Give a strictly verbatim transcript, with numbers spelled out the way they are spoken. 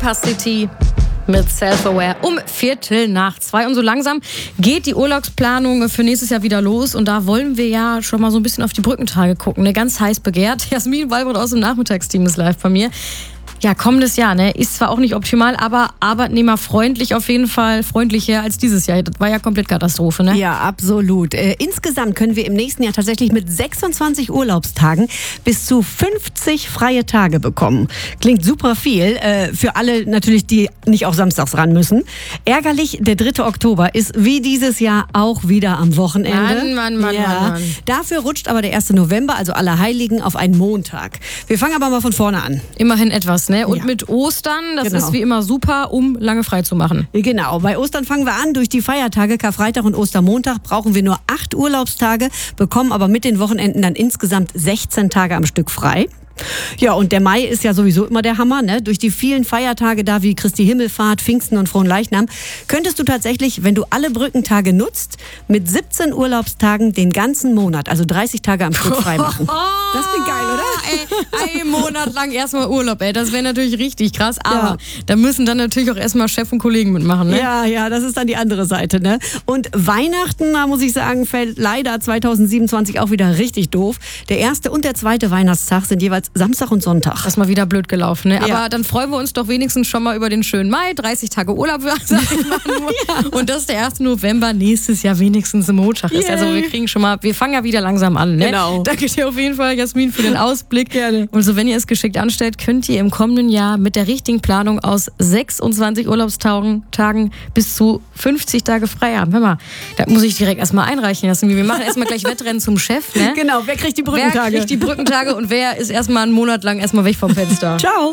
Camper City mit Self-Aware um Viertel nach zwei. Und so langsam geht die Urlaubsplanung für nächstes Jahr wieder los. Und da wollen wir ja schon mal so ein bisschen auf die Brückentage gucken. Ne? Ganz heiß begehrt. Jasmin Walbrot aus dem Nachmittagsteam ist live bei mir. Ja, kommendes Jahr, ne? Ist zwar auch nicht optimal, aber arbeitnehmerfreundlich auf jeden Fall, freundlicher als dieses Jahr. Das war ja komplett Katastrophe, ne? Ja, absolut. Äh, insgesamt können wir im nächsten Jahr tatsächlich mit sechsundzwanzig Urlaubstagen bis zu fünfzig freie Tage bekommen. Klingt super viel. Äh, für alle natürlich, die nicht auch samstags ran müssen. Ärgerlich, der dritte Oktober ist wie dieses Jahr auch wieder am Wochenende. Mann, Mann, Mann, ja. Mann, Mann. Dafür rutscht aber der erste November, also Allerheiligen, auf einen Montag. Wir fangen aber mal von vorne an. Immerhin etwas, ne? Und Ja. mit Ostern, das Genau. ist wie immer super, um lange frei zu machen. Genau, bei Ostern fangen wir an. Durch die Feiertage Karfreitag und Ostermontag brauchen wir nur acht Urlaubstage, bekommen aber mit den Wochenenden dann insgesamt sechzehn Tage am Stück frei. Ja, und der Mai ist ja sowieso immer der Hammer, ne? Durch die vielen Feiertage da wie Christi Himmelfahrt, Pfingsten und Fronleichnam könntest du tatsächlich, wenn du alle Brückentage nutzt, mit siebzehn Urlaubstagen den ganzen Monat, also dreißig Tage am Stück frei machen. Das klingt geil, oder? Ey, ein Monat lang erstmal Urlaub, ey, das wäre natürlich richtig krass, aber Ja. da müssen dann natürlich auch erstmal Chef und Kollegen mitmachen, ne? Ja, ja, das ist dann die andere Seite, ne? Und Weihnachten, da muss ich sagen, fällt leider zweitausendsiebenundzwanzig auch wieder richtig doof. Der erste und der zweite Weihnachtstag sind jeweils Samstag und Sonntag. Das ist mal wieder blöd gelaufen, ne? Ja. Aber dann freuen wir uns doch wenigstens schon mal über den schönen Mai, dreißig Tage Urlaub, sag ich mal nur. Ja. Und dass der erste November nächstes Jahr wenigstens ein Montag ist. Yay. Also wir kriegen schon mal, wir fangen ja wieder langsam an, ne? Genau. Danke dir auf jeden Fall, Jasmin, für den Ausblick. Gerne. Und so, wenn ihr es geschickt anstellt, könnt ihr im kommenden Jahr mit der richtigen Planung aus sechsundzwanzig Urlaubstagen Tagen bis zu fünfzig Tage frei haben. Hör mal, da muss ich direkt erstmal einreichen lassen. Wir machen erstmal gleich Wettrennen zum Chef, ne? Genau, wer kriegt die Wer Brückentage? kriegt die Brückentage und wer ist erstmal einen Monat lang erstmal weg vom Fenster? Ciao.